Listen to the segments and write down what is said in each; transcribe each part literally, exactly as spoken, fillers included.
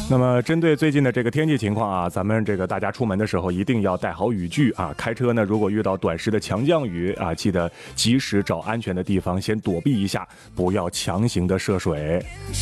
那么针对最近的这个天气情况啊，咱们这个大家出门的时候一定要带好雨具啊。开车呢，如果遇到短时的强降雨啊，记得及时找安全的地方先躲避一下，不要强行的涉水。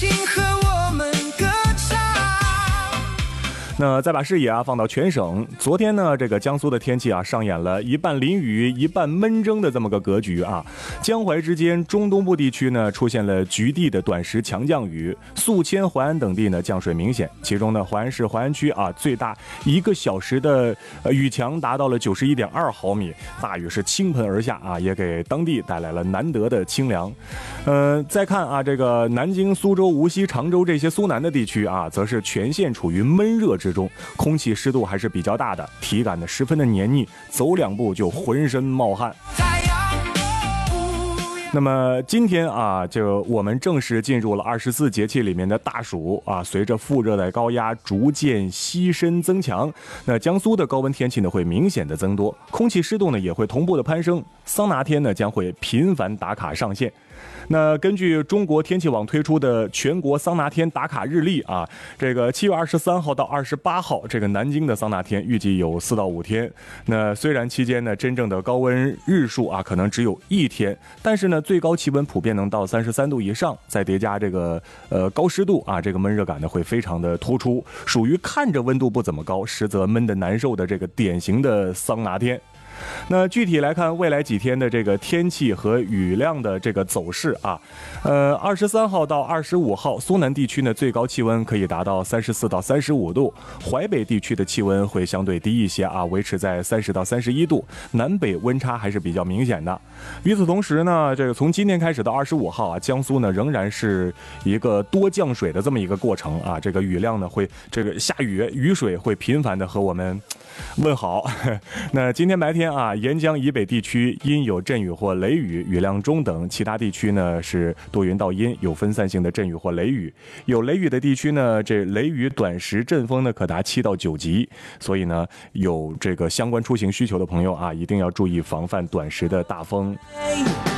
那再把视野啊放到全省，昨天呢，这个江苏的天气啊上演了一半淋雨一半闷蒸的这么个格局啊。江淮之间中东部地区呢出现了局地的短时强降雨，宿迁、淮安等地呢降水明显，其中呢淮安市淮安区啊最大一个小时的呃雨强达到了九十一点二毫米，大雨是倾盆而下啊，也给当地带来了难得的清凉。呃，再看啊这个南京、苏州、无锡、常州这些苏南的地区啊，则是全线处于闷热之中，空气湿度还是比较大的，体感呢十分的黏腻，走两步就浑身冒汗。那么今天啊，就我们正式进入了二十四节气里面的大暑啊。随着副热带高压逐渐西伸增强，那江苏的高温天气呢会明显的增多，空气湿度呢也会同步的攀升，桑拿天呢将会频繁打卡上线。那根据中国天气网推出的全国桑拿天打卡日历啊，这个七月二十三号到二十八号，这个南京的桑拿天预计有四到五天。那虽然期间呢，真正的高温日数啊可能只有一天，但是呢，最高气温普遍能到三十三度以上，再叠加这个呃高湿度啊，这个闷热感呢会非常的突出，属于看着温度不怎么高，实则闷得难受的这个典型的桑拿天。那具体来看未来几天的这个天气和雨量的这个走势啊，呃，二十三号到二十五号，苏南地区呢最高气温可以达到三十四到三十五度，淮北地区的气温会相对低一些啊，维持在三十到三十一度，南北温差还是比较明显的。与此同时呢，这个从今天开始到二十五号啊，江苏呢仍然是一个多降水的这么一个过程啊，这个雨量呢会这个下雨雨水会频繁的和我们问好。那今天白天啊，沿江以北地区阴有阵雨或雷雨，雨量中等；其他地区呢是多云到阴，有分散性的阵雨或雷雨。有雷雨的地区呢，这雷雨短时阵风呢可达七到九级。所以呢，有这个相关出行需求的朋友啊，一定要注意防范短时的大风。